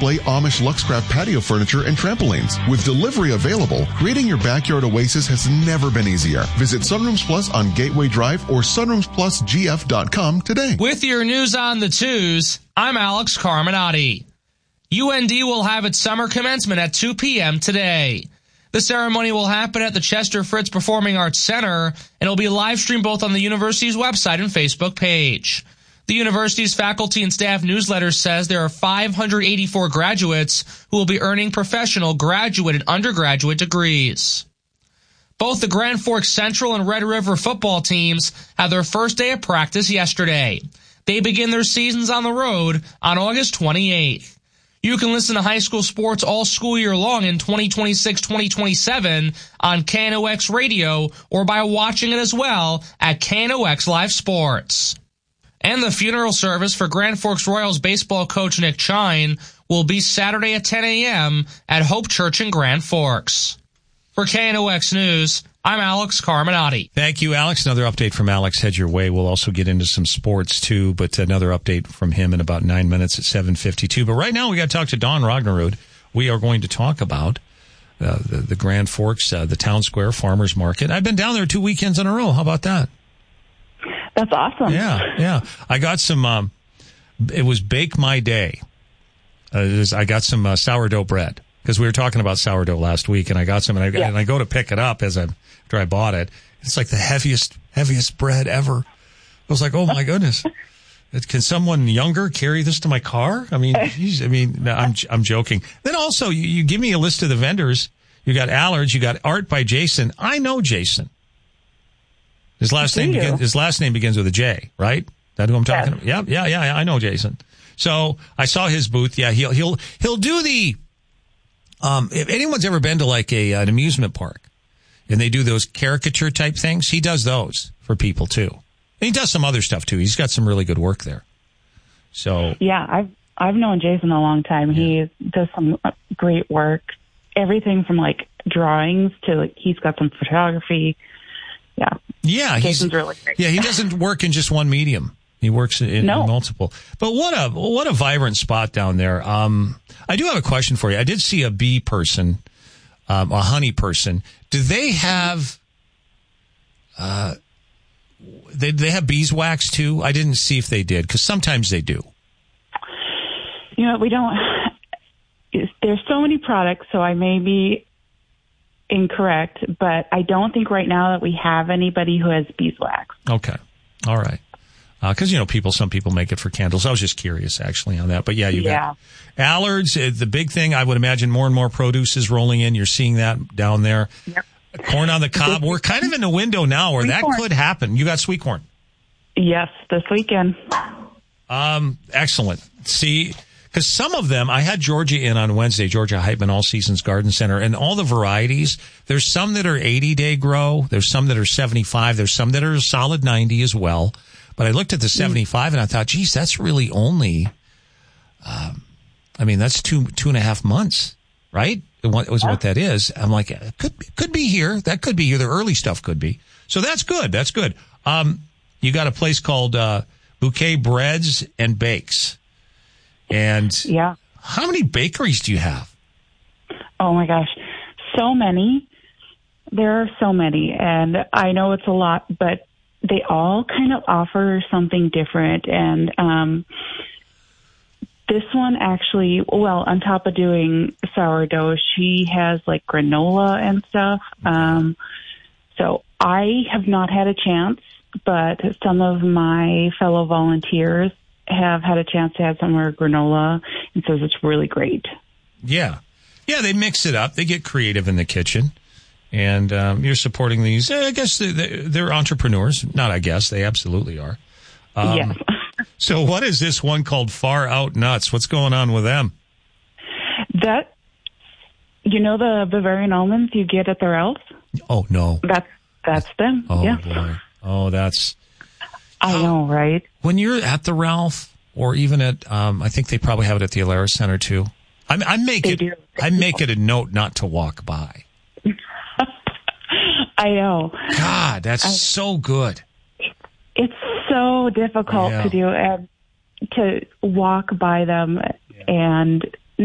display Amish Luxcraft patio furniture and trampolines. With delivery available, creating your backyard oasis has never been easier. Visit Sunrooms Plus on Gateway Drive or sunroomsplusgf.com today. With your news on the twos, I'm Alex Carminati. UND will have its summer commencement at 2 p.m. today. The ceremony will happen at the Chester Fritz Performing Arts Center, and it'll be live streamed both on the university's website and Facebook page. The university's faculty and staff newsletter says there are 584 graduates who will be earning professional, graduate, and undergraduate degrees. Both the Grand Forks Central and Red River football teams had their first day of practice yesterday. They begin their seasons on the road on August 28th. You can listen to high school sports all school year long in 2026-2027 on KNOX Radio or by watching it as well at KNOX Live Sports. And the funeral service for Grand Forks Royals baseball coach Nick Chine will be Saturday at 10 a.m. at Hope Church in Grand Forks. For KNOX News, I'm Alex Carminati. Thank you, Alex. Another update from Alex head your way. We'll also get into some sports, too, but another update from him in about 9 minutes at 7:52. But right now, we got to talk to Dawn Ragnerud. We are going to talk about the Grand Forks, the Town Square Farmers Market. I've been down there 2 weekends in a row. How about that? That's awesome. Yeah. I got some, it was Bake My Day. I got some sourdough bread. Because we were talking about sourdough last week, and I got some, and I go to pick it up after I bought it. It's like the heaviest bread ever. I was like, oh my goodness. Can someone younger carry this to my car? I mean, geez, no, I'm joking. Then also, you give me a list of the vendors. You got Allards, you got Art by Jason. I know Jason. His last name begins with a J, right? That's who I'm talking about? Yeah, I know Jason. So I saw his booth. Yeah, he'll do the. If anyone's ever been to like an amusement park and they do those caricature type things, he does those for people too. And he does some other stuff too. He's got some really good work there. So yeah, I've known Jason a long time. Yeah. He does some great work. Everything from like drawings to like he's got some photography. Yeah, Jason's really great. Yeah, he doesn't work in just one medium. He works in multiple. But what a vibrant spot down there. I do have a question for you. I did see a bee person, a honey person. Do they have they have beeswax too? I didn't see if they did, because sometimes they do. You know, we don't. There's so many products, so I may be incorrect, but I don't think right now that we have anybody who has beeswax. Okay. All right. Because, some people make it for candles. I was just curious, actually, on that. But, yeah, you got Allards, the big thing. I would imagine more and more produce is rolling in. You're seeing that down there. Yep. Corn on the cob. We're kind of in a window now where that could happen. You got sweet corn. Yes, this weekend. Excellent. See, because some of them, I had Georgia in on Wednesday, Georgia Heitman All Seasons Garden Center, and all the varieties, there's some that are 80-day grow. There's some that are 75. There's some that are a solid 90 as well. But I looked at the 75 and I thought, geez, that's really only, that's two and a half months, right? What that is. I'm like, could be here. That could be here. The early stuff could be. So that's good. That's good. You got a place called, Bouquet Breads and Bakes. And how many bakeries do you have? Oh my gosh. So many. There are so many. And I know it's a lot, but they all kind of offer something different. And this one actually, on top of doing sourdough, she has like granola and stuff. So I have not had a chance, but some of my fellow volunteers have had a chance to have some of her granola and says it's really great. Yeah. Yeah, they mix it up. They get creative in the kitchen. And you're supporting these. I guess they're entrepreneurs. Not I guess. They absolutely are. Yes. So what is this one called Far Out Nuts? What's going on with them? The Bavarian almonds you get at the Ralph's? Oh, no. That's them. Oh, yeah. Boy. Oh, that's... I know, right? When you're at the Ralph, or even at, I think they probably have it at the Alara Center, too. I make it a note not to walk by. I know. God, that's so good. It's so difficult to do and to walk by them and